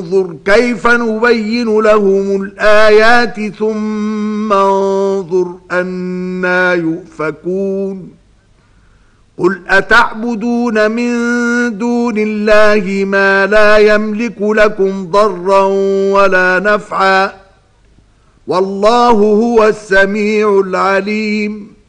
انظر كيف نبين لهم الآيات ثم انظر أنى يؤفكون قل أتعبدون من دون الله ما لا يملك لكم ضرا ولا نفعا والله هو السميع العليم